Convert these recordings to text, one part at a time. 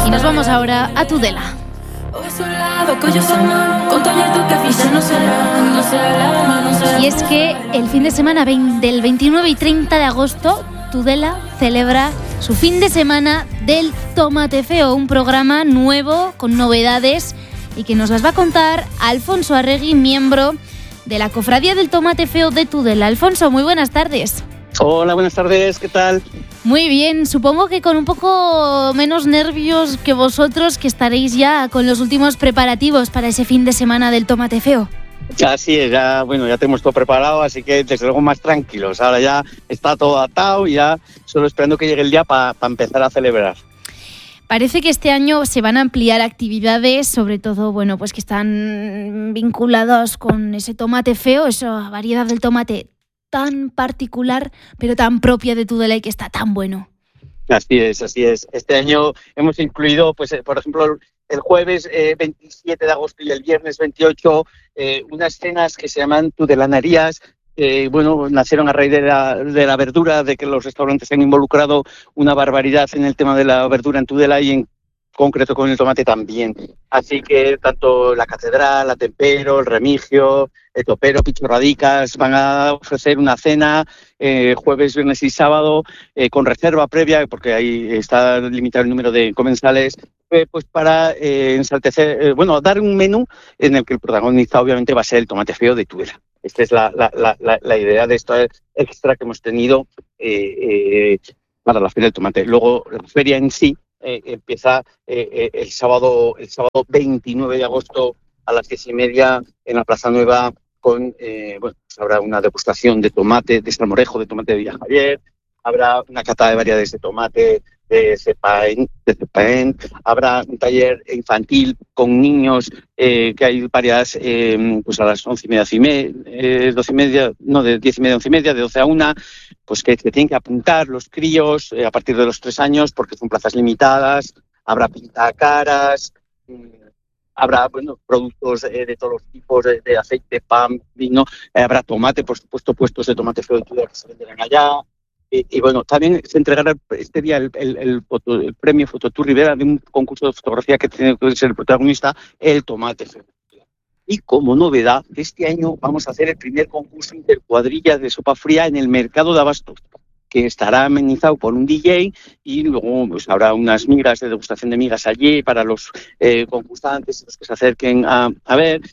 Y nos vamos ahora a Tudela. Y es que el fin de semana del 29 y 30 de agosto, Tudela celebra su fin de semana del Tomate Feo, un programa nuevo con novedades y que nos las va a contar Alfonso Arregui, miembro de la Cofradía del Tomate Feo de Tudela. Alfonso, muy buenas tardes. Hola, buenas tardes, ¿qué tal? Muy bien, supongo que con un poco menos nervios que vosotros, que estaréis ya con los últimos preparativos para ese fin de semana del Tomate Feo. Así es, ya tenemos todo preparado, así que desde luego más tranquilos. Ahora ya está todo atado y ya solo esperando que llegue el día para empezar a celebrar. Parece que este año se van a ampliar actividades, sobre todo, pues que están vinculados con ese tomate feo, esa variedad del tomate tan particular, pero tan propia de Tudela y que está tan bueno. Así es. Este año hemos incluido, por ejemplo, el jueves 27 de agosto y el viernes 28, unas cenas que se llaman tudelanerías. Nacieron a raíz de la verdura, de que los restaurantes se han involucrado una barbaridad en el tema de la verdura en Tudela y en concreto con el tomate también. Así que tanto la Catedral, la Tempero, el Remigio, el Topero, Pichorradicas van a ofrecer una cena jueves, viernes y sábado con reserva previa, porque ahí está limitado el número de comensales, para ensaltecer, dar un menú en el que el protagonista obviamente va a ser el tomate feo de Tudela. Esta es la idea de esta extra que hemos tenido para la Feria del Tomate. Luego, la feria en sí empieza el sábado 29 de agosto a las 10:30 en la Plaza Nueva con, habrá una degustación de tomate, de salmorejo, de tomate de Villa Javier, habrá una cata de variedades de tomate de cepaén, habrá un taller infantil con niños que hay varias, a las 11:30, 12:30, no, de 10:30 a 11:30, de 12 a 1, pues que tienen que apuntar los críos a partir de los 3 años, porque son plazas limitadas. Habrá pintacaras, habrá productos de todos los tipos, de aceite, pan, vino, habrá tomate, por supuesto, puestos de tomate feo de Tudela que se venderán allá. También se entregará este día el premio Fototour Rivera de un concurso de fotografía que tiene que ser el protagonista, el tomate feo. Y como novedad, este año vamos a hacer el primer concurso intercuadrilla de sopa fría en el mercado de abastos, que estará amenizado por un DJ y luego habrá unas migas de degustación de migas allí para los concursantes, los que se acerquen a ver.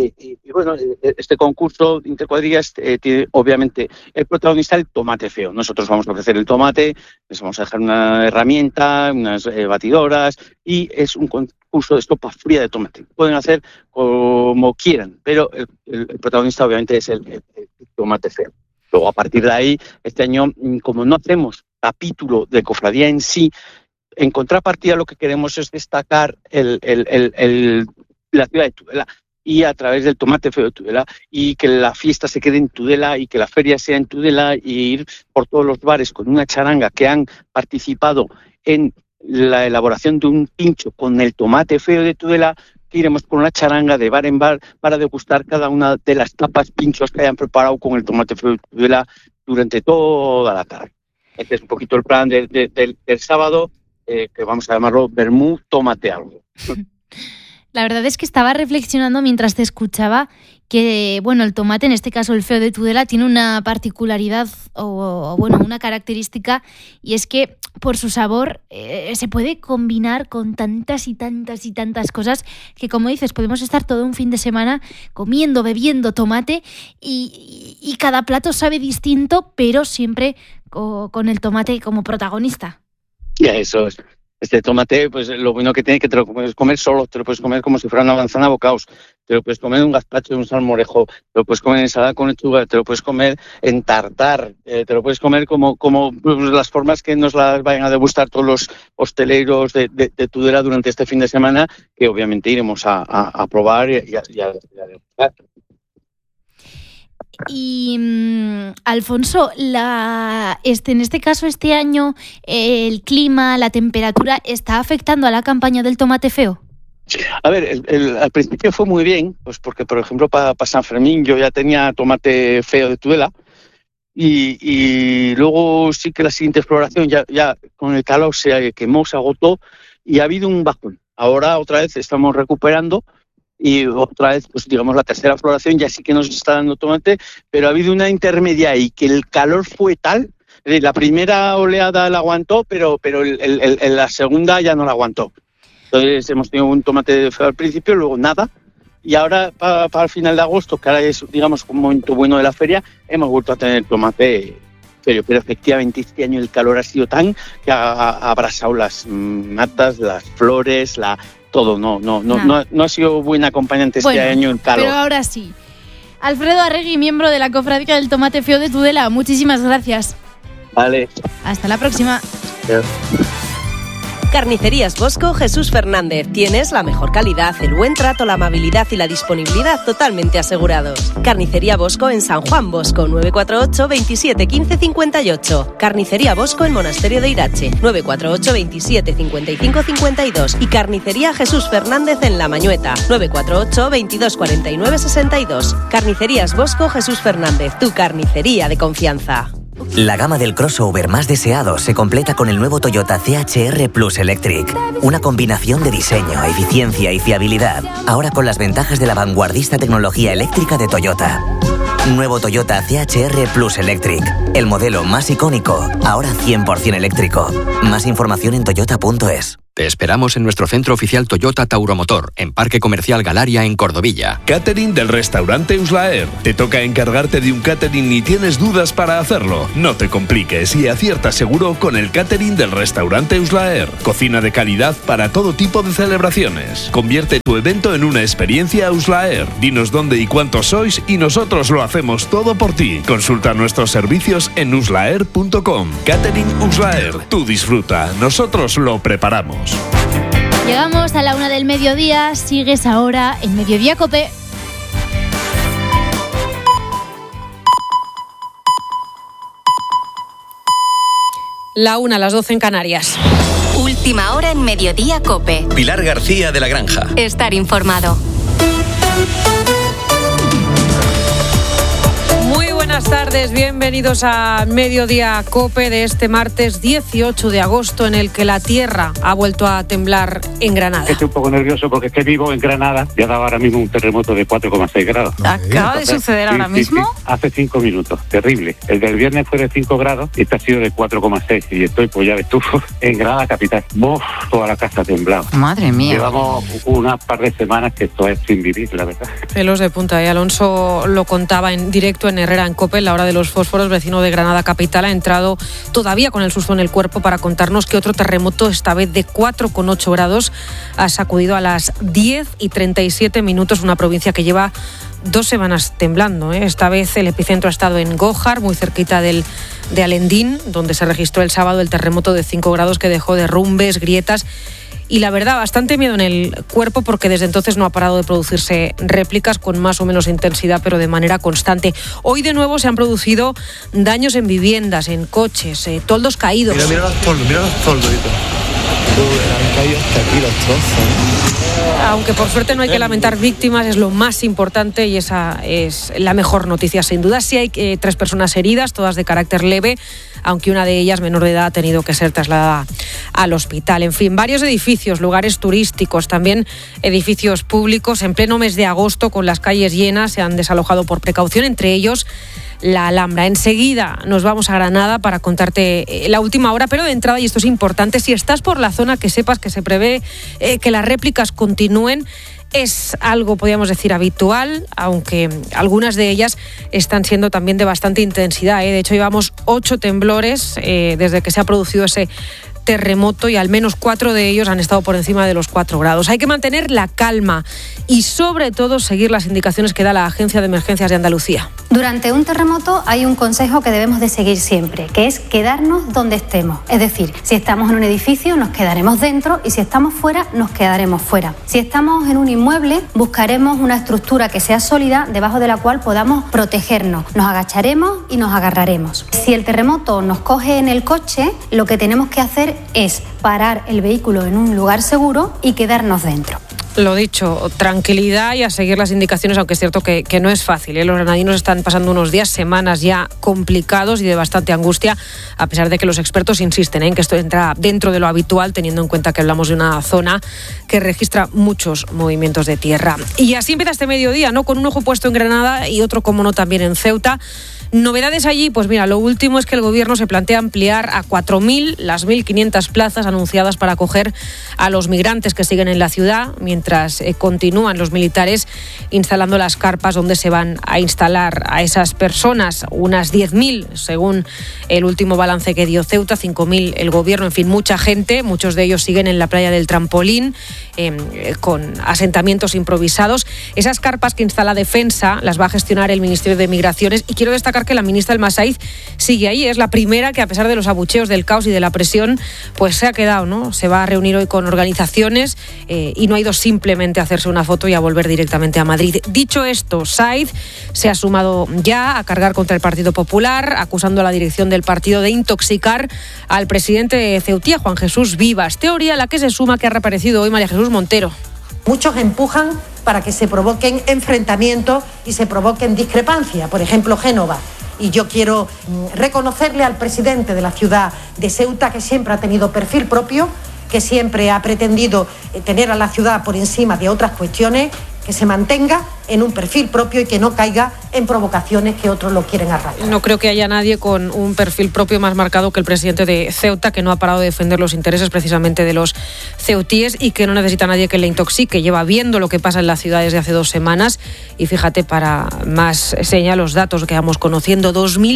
Este concurso de intercuadrillas tiene obviamente el protagonista el tomate feo. Nosotros vamos a ofrecer el tomate, les vamos a dejar una herramienta, unas batidoras, y es un concurso de sopa fría de tomate. Pueden hacer como quieran, pero el protagonista obviamente es el tomate feo. Luego, a partir de ahí, este año, como no hacemos capítulo de cofradía en sí, en contrapartida lo que queremos es destacar la ciudad de Tudela, y a través del tomate feo de Tudela, y que la fiesta se quede en Tudela y que la feria sea en Tudela, y ir por todos los bares con una charanga que han participado en la elaboración de un pincho con el tomate feo de Tudela, que iremos con una charanga de bar en bar para degustar cada una de las tapas, pinchos que hayan preparado con el tomate feo de Tudela durante toda la tarde. Este es un poquito el plan del sábado, que vamos a llamarlo Vermú Tomate Algo. La verdad es que estaba reflexionando mientras te escuchaba que, el tomate, en este caso el feo de Tudela, tiene una particularidad o una característica, y es que por su sabor se puede combinar con tantas y tantas y tantas cosas que, como dices, podemos estar todo un fin de semana comiendo, bebiendo tomate y cada plato sabe distinto, pero siempre con el tomate como protagonista. Ya, eso es. Este tomate, lo bueno que tiene es que te lo puedes comer solo, te lo puedes comer como si fuera una manzana a bocados, te lo puedes comer en un gazpacho, en un salmorejo, te lo puedes comer en ensalada con lechuga, te lo puedes comer en tartar, te lo puedes comer como las formas que nos las vayan a degustar todos los hosteleros de Tudela durante este fin de semana, que obviamente iremos a probar y a degustar. Y Alfonso, en este caso, este año, el clima, la temperatura, ¿está afectando a la campaña del tomate feo? A ver, al principio fue muy bien, pues porque, por ejemplo, para San Fermín yo ya tenía tomate feo de Tudela, y luego sí que la siguiente exploración ya con el calor se quemó, se agotó, y ha habido un bajón. Ahora otra vez estamos recuperando y otra vez, pues digamos, la tercera floración ya sí que nos está dando tomate, pero ha habido una intermedia ahí, que el calor fue tal, la primera oleada la aguantó, pero la segunda ya no la aguantó. Entonces hemos tenido un tomate feo al principio, luego nada, y ahora para el final de agosto, que ahora es, digamos, un momento bueno de la feria, hemos vuelto a tener tomate serio, pero efectivamente este año el calor ha sido tan que ha abrasado las matas, las flores, todo. No ha sido buen acompañante este año el calor. Pero ahora sí. Alfredo Arregui, miembro de la Cofradía del Tomate Feo de Tudela, muchísimas gracias. Vale. Hasta la próxima. Adiós. Carnicerías Bosco Jesús Fernández. Tienes la mejor calidad, el buen trato, la amabilidad y la disponibilidad totalmente asegurados. Carnicería Bosco en San Juan Bosco, 948 27 15 58. Carnicería Bosco en Monasterio de Irache, 948 27 55 52. Y Carnicería Jesús Fernández en La Mañueta, 948 22 49 62. Carnicerías Bosco Jesús Fernández, tu carnicería de confianza. La gama del crossover más deseado se completa con el nuevo Toyota CHR Plus Electric. Una combinación de diseño, eficiencia y fiabilidad. Ahora con las ventajas de la vanguardista tecnología eléctrica de Toyota. Nuevo Toyota CHR Plus Electric. El modelo más icónico, ahora 100% eléctrico. Más información en toyota.es. Te esperamos en nuestro centro oficial Toyota Tauromotor, en Parque Comercial Galaria, en Cordovilla. Catering del restaurante Uslaer. ¿Te toca encargarte de un catering y tienes dudas para hacerlo? No te compliques y acierta seguro con el catering del restaurante Uslaer. Cocina de calidad para todo tipo de celebraciones. Convierte tu evento en una experiencia Uslaer. Dinos dónde y cuántos sois y nosotros lo hacemos todo por ti. Consulta nuestros servicios en uslaer.com. Catering Uslaer. Tú disfruta, nosotros lo preparamos. Llegamos a la 1 del mediodía, sigues ahora en Mediodía Cope. La 1, las 12 en Canarias. Última hora en Mediodía Cope. Pilar García de la Granja. Estar informado. Buenas tardes, bienvenidos a Mediodía Cope de este martes 18 de agosto en el que la tierra ha vuelto a temblar en Granada. Estoy un poco nervioso porque es que vivo en Granada y ha dado ahora mismo un terremoto de 4,6 grados. ¿Acaba de suceder ahora mismo? Sí. Hace 5 minutos, terrible. El del viernes fue de 5 grados y este ha sido de 4,6 y estoy, pues ya ves tú, en Granada capital. Toda la casa ha temblado. Madre mía. Llevamos unas par de semanas que esto es sin vivir, la verdad. Pelos de punta, y Alonso lo contaba en directo en Herrera en Cope, en la hora de los fósforos, vecino de Granada capital, ha entrado todavía con el susto en el cuerpo para contarnos que otro terremoto, esta vez de 4,8 grados, ha sacudido a las 10:37, una provincia que lleva 2 semanas temblando. Esta vez el epicentro ha estado en Gójar, muy cerquita de Alendín, donde se registró el sábado el terremoto de 5 grados que dejó derrumbes, grietas y, la verdad, bastante miedo en el cuerpo porque desde entonces no ha parado de producirse réplicas con más o menos intensidad, pero de manera constante. Hoy de nuevo se han producido daños en viviendas, en coches, toldos caídos. Mira los toldos, han caído hasta aquí los trozos. Aunque por suerte no hay que lamentar víctimas, es lo más importante y esa es la mejor noticia sin duda. Sí hay 3 personas heridas, todas de carácter leve, aunque una de ellas, menor de edad, ha tenido que ser trasladada al hospital. En fin, varios edificios, lugares turísticos, también edificios públicos, en pleno mes de agosto, con las calles llenas, se han desalojado por precaución, entre ellos la Alhambra. Enseguida nos vamos a Granada para contarte la última hora, pero de entrada, y esto es importante, si estás por la zona, que sepas que se prevé que las réplicas continúen. Es algo, podríamos decir, habitual, aunque algunas de ellas están siendo también de bastante intensidad. De hecho, llevamos 8 temblores desde que se ha producido ese terremoto y al menos 4 de ellos han estado por encima de los 4 grados. Hay que mantener la calma y, sobre todo, seguir las indicaciones que da la Agencia de Emergencias de Andalucía. Durante un terremoto hay un consejo que debemos de seguir siempre, que es quedarnos donde estemos. Es decir, si estamos en un edificio nos quedaremos dentro y si estamos fuera nos quedaremos fuera. Si estamos en un inmueble buscaremos una estructura que sea sólida debajo de la cual podamos protegernos. Nos agacharemos y nos agarraremos. Si el terremoto nos coge en el coche, lo que tenemos que hacer es parar el vehículo en un lugar seguro y quedarnos dentro. Lo dicho, tranquilidad y a seguir las indicaciones, aunque es cierto que no es fácil, ¿eh? Los granadinos están pasando unos días, semanas ya complicados y de bastante angustia, a pesar de que los expertos insisten en que esto entra dentro de lo habitual, teniendo en cuenta que hablamos de una zona que registra muchos movimientos de tierra. Y así empieza este mediodía, ¿no? Con un ojo puesto en Granada y otro, como no, también en Ceuta. Novedades allí, pues mira, lo último es que el gobierno se plantea ampliar a 4.000 las 1.500 plazas anunciadas para acoger a los migrantes que siguen en la ciudad, mientras continúan los militares instalando las carpas donde se van a instalar a esas personas, unas 10.000 según el último balance que dio Ceuta, 5.000 el gobierno, en fin, mucha gente, muchos de ellos siguen en la playa del Trampolín, con asentamientos improvisados. Esas carpas que instala Defensa las va a gestionar el Ministerio de Migraciones, y quiero destacar que la ministra Almasaiz sigue ahí, es la primera que, a pesar de los abucheos, del caos y de la presión, pues se ha quedado, ¿no? Se va a reunir hoy con organizaciones y no ha ido simplemente a hacerse una foto y a volver directamente a Madrid. Dicho esto, Saiz se ha sumado ya a cargar contra el Partido Popular, acusando a la dirección del partido de intoxicar al presidente de Ceutía, Juan Jesús Vivas, teoría a la que se suma que ha reaparecido hoy María Jesús Montero. Muchos empujan para que se provoquen enfrentamientos y se provoquen discrepancias, por ejemplo, Génova. Y yo quiero reconocerle al presidente de la ciudad de Ceuta, que siempre ha tenido perfil propio, que siempre ha pretendido tener a la ciudad por encima de otras cuestiones, que se mantenga en un perfil propio y que no caiga en provocaciones que otros lo quieren arrastrar. No creo que haya nadie con un perfil propio más marcado que el presidente de Ceuta, que no ha parado de defender los intereses precisamente de los ceutíes y que no necesita a nadie que le intoxique. Lleva viendo lo que pasa en la ciudad desde hace 2 semanas y fíjate, para más señal, los datos que vamos conociendo: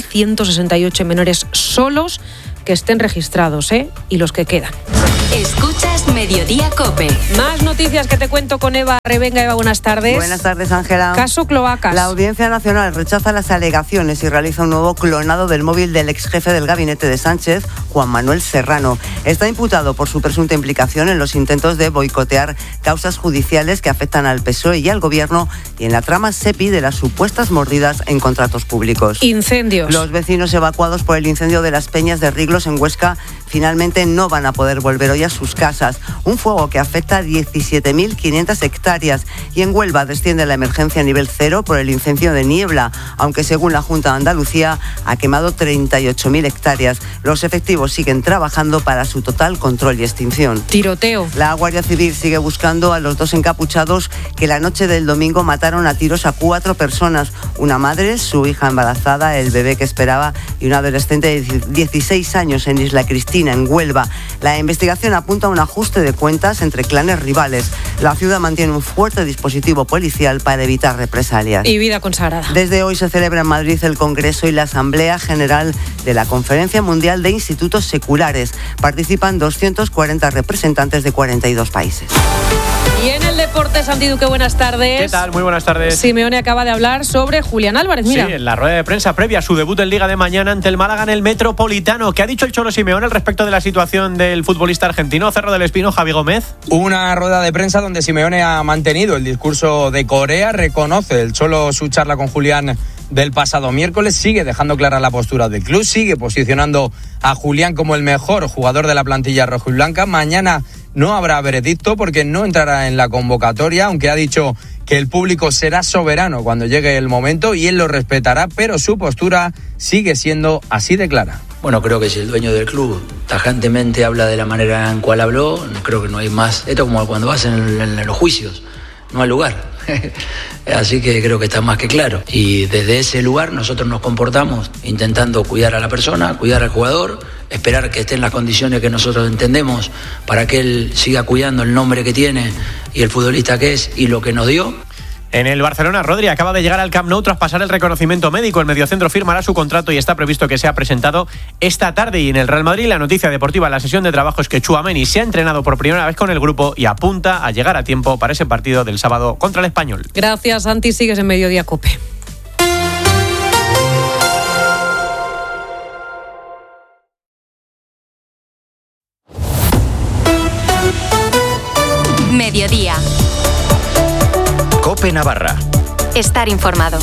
2.168 menores solos que estén registrados, y los que quedan. Escuchas Mediodía COPE. Más noticias que te cuento con Eva Revenga. Eva, buenas tardes. Buenas tardes, Ángela. Caso Cloacas. La Audiencia Nacional rechaza las alegaciones y realiza un nuevo clonado del móvil del ex jefe del gabinete de Sánchez, Juan Manuel Serrano. Está imputado por su presunta implicación en los intentos de boicotear causas judiciales que afectan al PSOE y al Gobierno, y en la trama SEPI de las supuestas mordidas en contratos públicos. Incendios. Los vecinos evacuados por el incendio de las Peñas de Riglos en Huesca finalmente no van a poder volver hoy a sus casas. Un fuego que afecta a 17.500 hectáreas. Y en Huelva desciende la emergencia a nivel 0 por el incendio de Niebla, aunque según la Junta de Andalucía ha quemado 38.000 hectáreas. Los efectivos siguen trabajando para su total control y extinción. Tiroteo. La Guardia Civil sigue buscando a los 2 encapuchados que la noche del domingo mataron a tiros a 4 personas. Una madre, su hija embarazada, el bebé que esperaba y un adolescente de 16 años en Isla Cristina, en Huelva. La investigación apunta a un ajuste de cuentas entre clanes rivales. La ciudad mantiene un fuerte dispositivo policial para evitar represalias. Y vida consagrada. Desde hoy se celebra en Madrid el Congreso y la Asamblea General de la Conferencia Mundial de Institutos Seculares. Participan 240 representantes de 42 países. Y en el deporte, Santi Duque, buenas tardes. ¿Qué tal? Muy buenas tardes. Simeone acaba de hablar sobre Julián Álvarez, mira. Sí, en la rueda de prensa previa a su debut en Liga de mañana ante el Málaga en el Metropolitano. ¿Qué ha dicho el Cholo Simeone al respecto de la situación del futbolista argentino, Cerro del Espino, Javi Gómez? Una rueda de prensa donde Simeone ha mantenido el discurso de Corea, reconoce el Cholo su charla con Julián del pasado miércoles, sigue dejando clara la postura del club, sigue posicionando a Julián como el mejor jugador de la plantilla rojo y blanca. Mañana no habrá veredicto porque no entrará en la convocatoria, aunque ha dicho que el público será soberano cuando llegue el momento y él lo respetará, pero su postura sigue siendo así de clara. Bueno, creo que si el dueño del club tajantemente habla de la manera en cual habló, creo que no hay más. Esto es como cuando vas en los juicios, no hay lugar. Así que creo que está más que claro. Y desde ese lugar nosotros nos comportamos intentando cuidar a la persona, cuidar al jugador, esperar que esté en las condiciones que nosotros entendemos para que él siga cuidando el nombre que tiene y el futbolista que es y lo que nos dio. En el Barcelona, Rodri acaba de llegar al Camp Nou tras pasar el reconocimiento médico. El mediocentro firmará su contrato y está previsto que sea presentado esta tarde. Y en el Real Madrid, la noticia deportiva en la sesión de trabajo es que Tchouaméni se ha entrenado por primera vez con el grupo y apunta a llegar a tiempo para ese partido del sábado contra el Español. Gracias, Santi. Sigues en Mediodía COPE. Mediodía. COPE Navarra. Estar informado.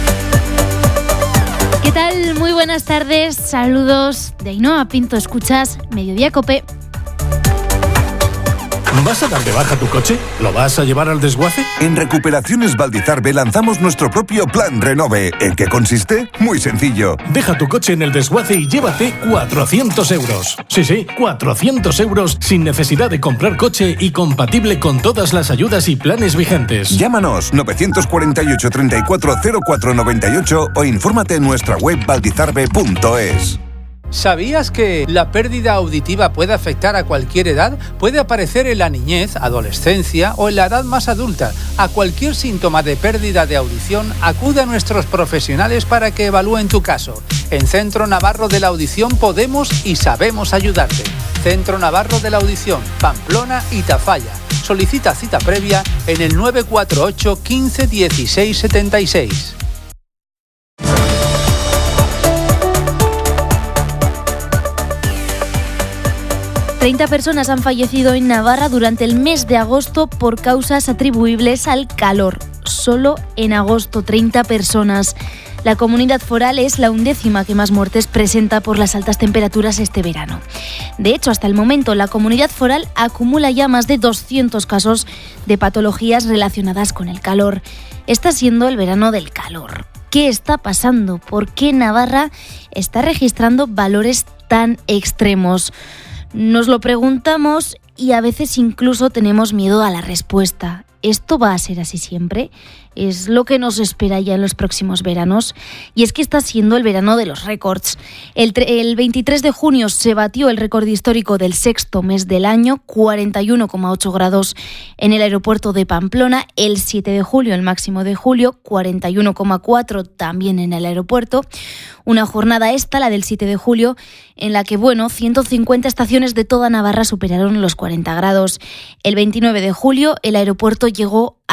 ¿Qué tal? Muy buenas tardes. Saludos de Ainhoa Pinto. Escuchas Mediodía COPE. ¿Vas a dar de baja tu coche? ¿Lo vas a llevar al desguace? En Recuperaciones Valdizarbe lanzamos nuestro propio plan Renove. ¿En qué consiste? Muy sencillo. Deja tu coche en el desguace y llévate 400 euros. Sí, 400 euros sin necesidad de comprar coche y compatible con todas las ayudas y planes vigentes. Llámanos 948 34 04 98 o infórmate en nuestra web valdizarbe.es. ¿Sabías que la pérdida auditiva puede afectar a cualquier edad? Puede aparecer en la niñez, adolescencia o en la edad más adulta. A cualquier síntoma de pérdida de audición, acude a nuestros profesionales para que evalúen tu caso. En Centro Navarro de la Audición podemos y sabemos ayudarte. Centro Navarro de la Audición, Pamplona y Tafalla. Solicita cita previa en el 948 15 16 76. ...30 personas han fallecido en Navarra durante el mes de agosto por causas atribuibles al calor. Solo en agosto, 30 personas. La comunidad foral es la 11ª que más muertes presenta por las altas temperaturas este verano. De hecho, hasta el momento, la comunidad foral acumula ya más de 200 casos de patologías relacionadas con el calor. Está siendo el verano del calor. ¿Qué está pasando? ¿Por qué Navarra está registrando valores tan extremos? Nos lo preguntamos y a veces incluso tenemos miedo a la respuesta. ¿Esto va a ser así siempre? ¿Es lo que nos espera ya en los próximos veranos? Y es que está siendo el verano de los récords. El 23 de junio se batió el récord histórico del sexto mes del año, 41,8 grados en el aeropuerto de Pamplona. El 7 de julio, el máximo de julio, 41,4 también en el aeropuerto. Una jornada esta, la del 7 de julio, en la que, 150 estaciones de toda Navarra superaron los 40 grados. El 29 de julio, el aeropuerto llegó